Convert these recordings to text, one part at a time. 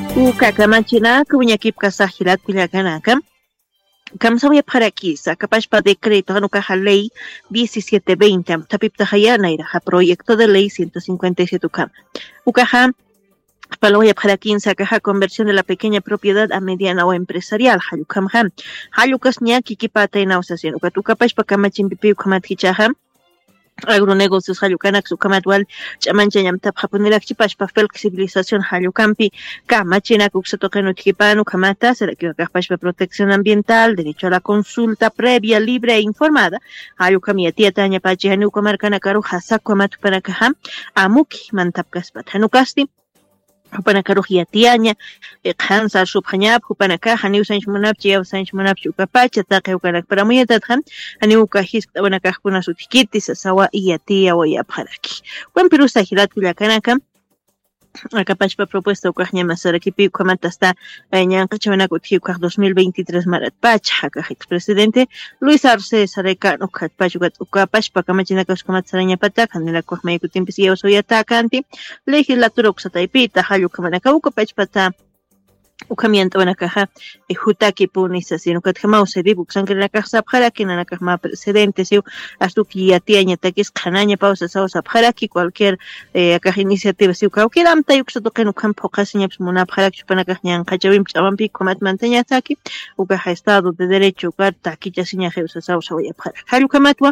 Ukakamachina kuñakip kasajilat kullakanaka. Kamsawya parakisa, capaz decreto hanukaja ley 1720, tapiptajayana iraja proyecto de ley 157 kam. Ukaja Paloya para 15 caja conversión de la pequeña propiedad a mediana o empresarial. Hayukamham. Hayukas ñaki kipata en ausación. Ukatukapash pakamachin pipi ukamathichaha. Agronegocios Hayukanak sukamatwal chamanchayam tapjapunilak chipash pa flexibilización Hayukampi kamachina kuksatoqenu tikipanu kamata serakiwakajpash pa protección ambiental, derecho a la consulta previa, libre e informada. Hayukami tiataña pachi hanukamarkana karu hasakwamatu panakaham amuki mantapkaspat hanukasti Hupanakaruj yatiaña, Hansa subhañap, Hupanaka, Haniu Sanch Munap, Chiao Sanch Munap, Chucapacha, Taka Ukanak para Muyatathan, Haniuka His, Wanakakuna Sutikitis, Sawa Yatia o Yapharaki. Juan Perusa Hilat Villacanaka. Acapachpa propuesta ukajña masarakipi kuamatasta ñanqa chamanakuthiukaj 2023 maratpacha hakaj expresidente Luis Arce Sarecano khatpachukat ukapachpa kamachinakas kumatsarañapata kanilakoj maykutinpis yawsuyatakanti legislatura uksataipita hallu kamanaka ukapachpata ukamiento wanakaja jutaki punisación ukatjama usedibu sankrelakaj sapjaraki nanakaj ma presidente siu astuki yatiaña takis qhanaña pausa saw sapjaraki cualquier akaj iniciativa siu cualquier amta yuksatoqen ukam poqasiñaps munapjaraki chupanakaj ñanqachawim ch'amanpi kumat mantañataki ukaja estado de derecho karta kichasiña jeusa saw sawayapjaraki hallu kamatwa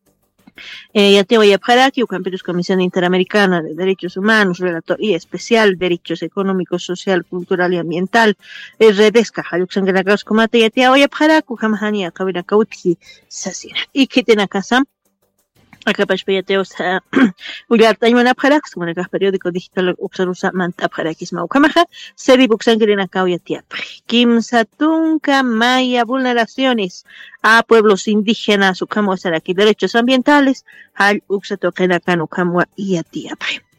Yateo Yapjaraki, Ucamperus Comisión Interamericana de Derechos Humanos, Relatoría Especial, Derechos Económicos, Social, Cultural y Ambiental, Redesca, Haluxangragaus Comate, Yateo Yapjaraku, Hamahania, Kabina Kauti, Sasina, y Kitenakasam. Acá Pachpeyateos Ullartañona Parax, un periódico digital Uxarusa Mantapharakis Maukamaja, Seri Buxangrina Kauyatia. Kim Satunca Maya vulneraciones a pueblos indígenas, Ucamo Saraki, derechos ambientales, Hal Uxatokena Kanukamwa y Atia.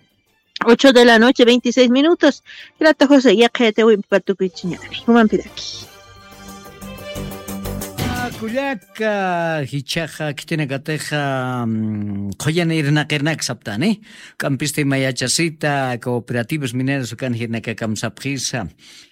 8 de la noche, 26 minutos. Grata José, ya que te voy a patuquichiñari. Un vampiraki. Kuyaka hichaja kitenagateja khoyan irnaqirnak saptani campiste mayachasita cooperativas mineras kan hirnaka kamsapkhisa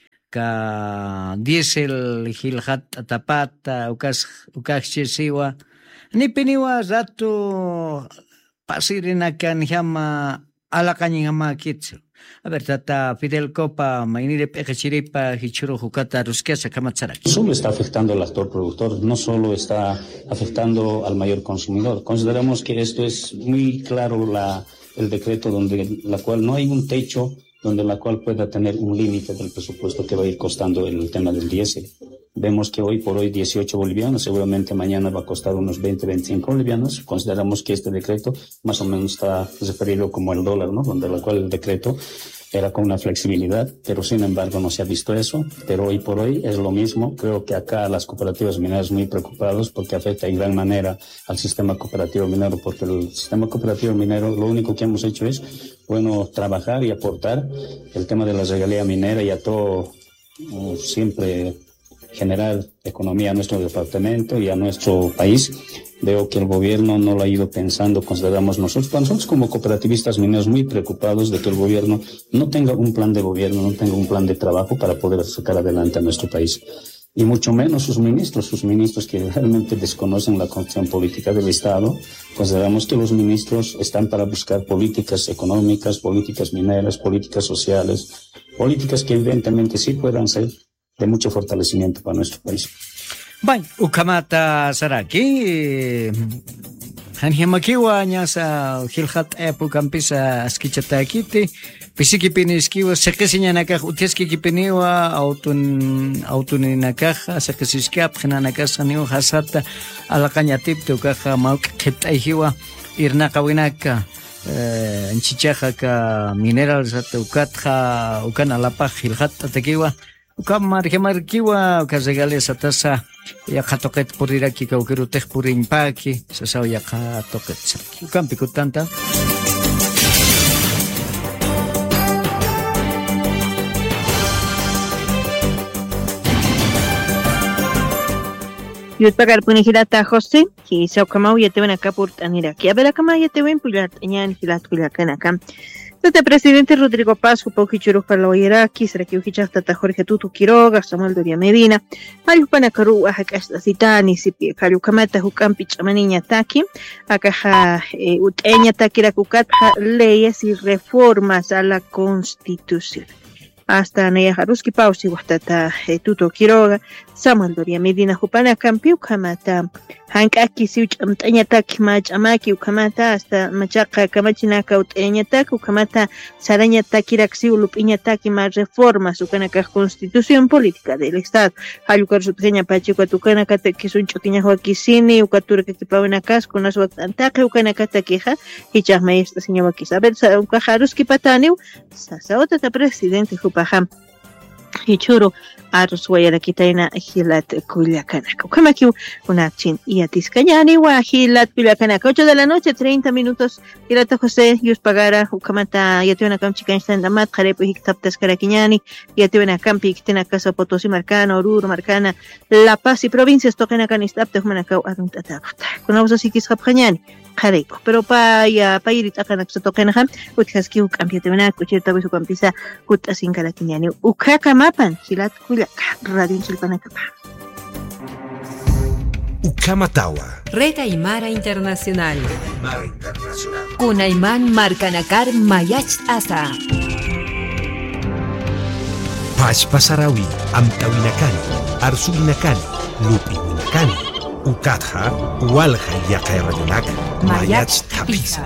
ka diesel hilhat tapata ukachesiwa ni peniwa rato pasirina kan llama alaqañama kitsu. A ver, tata Fidel Copa, Mainire Pejachiripa, Hichuro Jukata, Rusquesa, Kamatsaraki. No solo está afectando al actor productor, no solo está afectando al mayor consumidor. Consideramos que esto es muy claro el decreto donde la cual no hay un techo donde la cual pueda tener un límite del presupuesto que va a ir costando el tema del diésel. Vemos que hoy por hoy 18 bolivianos, seguramente mañana va a costar unos 20, 25 bolivianos. Consideramos que este decreto más o menos está referido como el dólar, ¿no? Donde la cual el decreto era con una flexibilidad, pero sin embargo no se ha visto eso. Pero hoy por hoy es lo mismo. Creo que acá las cooperativas mineras muy preocupados porque afecta en gran manera al sistema cooperativo minero, porque el sistema cooperativo minero lo único que hemos hecho es, bueno, trabajar y aportar el tema de la regalía minera y a todo siempre generar economía a nuestro departamento y a nuestro país. Veo que el gobierno no lo ha ido pensando, consideramos nosotros como cooperativistas mineros muy preocupados de que el gobierno no tenga un plan de gobierno, no tenga un plan de trabajo para poder sacar adelante a nuestro país. Y mucho menos sus ministros que realmente desconocen la concepción política del Estado. Consideramos que los ministros están para buscar políticas económicas, políticas mineras, políticas sociales, políticas que evidentemente sí puedan ser de mucho fortalecimiento para nuestro país. Bueno, Ukamata Saraki, Hanhiamakiwa, Nyasa, Hilhat Apple Campisa, Skichatakiti, Pisiki Piniskiwa, Sekesianaka, Utieski Kipiniwa, Autuninaka, Sekesiskap, Hanakasaniu, Hasata, Alakanyatip, Tukaha, Mauk, Ketaihiwa, Irnakawinaka. Chichaja minerals at Ukatha, Ukanalapa, Hilhat Atakiwa. Markiwa Kazagales Atasa Yakatoket Puriraki Kaukirutech Purinpaki, Sasao Yakatoket Kampikutanta. Yutpagar punihirata José, y Saukamau Yatevan Akapurt Aniraki. A ver, Akama Yatevan Pulat, Yan Hilat Kulakanaka. Desde presidente Rodrigo Paz, Upauki Churupa Loyeraki, Sarakiukicha Tata Jorge Tutu Quiroga, Samuel Doria Medina, Ayupanacaru, Ajacasta Zitani, Sipi, Cariucamata, Jucampi, Chamaniña Taki, Acaja, Uteña Takira Cucatja, leyes y reformas a la Constitución. Hasta Neya Haruski Pausi, Guatata, Tuto Quiroga, Samuel Doria Medina, Jupana Campiu, Kamata, Hankaki, Siuch, Amtañataki, Machamaki, Ukamata, hasta Machaca, Kamachinaka, Uteñataki, Ukamata, Sarañataki, Raxiu, Lupiñataki, más reformas, Ukanaka, Constitución Política del Estado, Hayukar Subteña Pachica, Tukanaka, Kisunchotiña Joaquisini, Ukatura que Pavanakas, con las Watantaka, Ukanaka, Taqueja, y Chama esta señora Kisabel, Ukaharuski Pataniu, Sasaota, presidente Jupaham. Y churo arroz guayara quitaina hilat culiacanaca. Kamakiu una chin y atiscañani hilat culiacanaca. 8 de la noche, 30 minutos. Hirata José, yus pagara, ukamata, yatiwana camchica en damat, jarepo hictaptas caraquiñani, yatiwana campi, quitena casa Potosí Marcana, Oruro Marcana, La Paz y provincias toquen canistapte, humanacau aruntatagota. Con la voz así que es japjañani. Jarepo, pero pa ir a canak se toquen ham, utkaski ukampiate vena, cuchirta visu campisa, utasin caraquiñani. Ukaka mapan, hilat culiaca, radio chilpanacapa. Ukamatawa. Red Aymara Internacional. Kunayman Marcanakar Mayach Asa. Pachpasarawi, Amtawinakani, Arsulinakani, Lupinakani, Ukatha, Walha Yakairayanaka, Mayach Tapisa.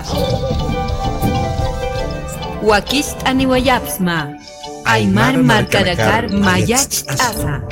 Wakist Aniwayapsma. Aymar Marcanakar Mayach Asa.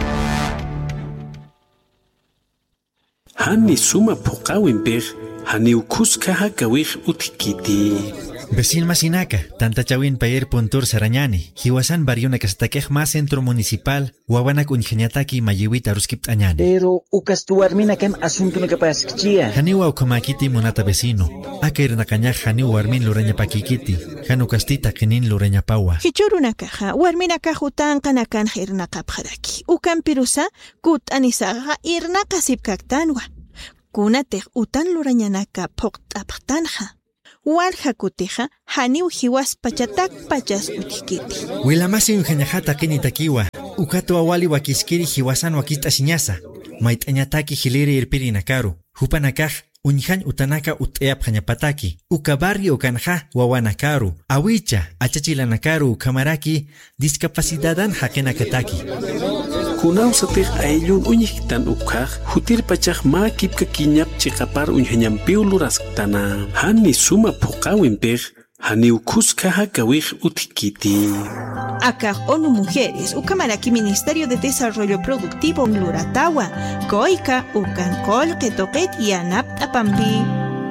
Hani suma pokawin pej, hani ukuska hakawij utkiti. Vecin Masinaka, tanta chawin payer puntur sarañani, hiwasan bariona kastakej más centro municipal, wawanak unjeniataki mayiwita ruskipt añani. Pero ukastuarmina kem asunto no capaz kchia. Haniwa ukamakiti monata vecino, akair nakanyaj haniwa warmin lureña pakikiti, hanukastita kenin lureña pawa. Hichuruna kaja, warmina kajutan kanakan hirna kapjaraki. Ukan pirusa, kut anisaga irna kasipkaktanwa. Kunatej utan lureñanaka poktaptanja. Walja kutija, haniu hiwas pachatak pachas utikiti. Wilamasi unjanajata kenitakiwa, ukato awali wakiskiri hiwasan wakita siñasa, maitañataki hiliri irpiri nakaru, hupanakaj, unjan utanaka uteap hanyapataki, ukabarri ukanja wawanakaru, awicha, achachilanakaru, kamaraki, discapacidadan hakenakataki. Kunau satej ayllun uñikitan ukaj, hutir pachaj ma kipka kiñap chikapar unjañampiu luraskatana. Hani suma pokawin pej, hani ukuska hakawij utkiti. Acá ONU Mujeres, Ucamaraki Ministerio de Desarrollo Productivo Luratawa, Coica, Ucancol, Ketoket y Anapt Apambi.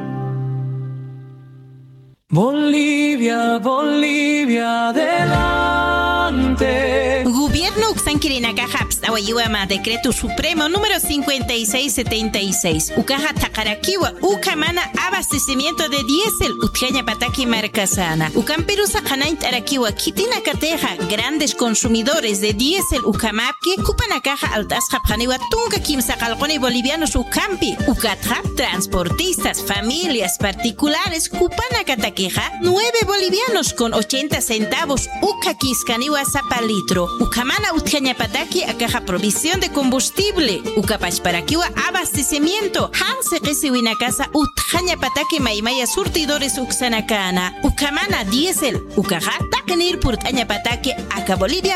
Bolivia, Bolivia, adelante. Gobierno Uxanquirinaca Haps, Awayuama, Decreto Supremo número 5676. Ucaja Takarakiwa, Ucamana, abastecimiento de diésel, Utjaña Pataki Marcasana. Ucamperusa Hanaint Arakiwa, Kitina Cateja, grandes consumidores de diésel, Ucamapki, Cupanacaja Altas Japaniwa, Tunca Kimsacalcone bolivianos, Ucampi, Ucatja, transportistas, familias particulares, Cupanacataqueja, 9 bolivianos con 80 centavos, Ucaquiscaniwa Zapalitro. Ucamana Utjañapataki acaja provisión de combustible. Ucapachparaquiwa abastecimiento. Hanse Kesiwinacasa Utjañapataki Maimaya surtidores Uxanacana. Ucamana diésel. Ucaja Takenir Purtañapataki Aca Bolivia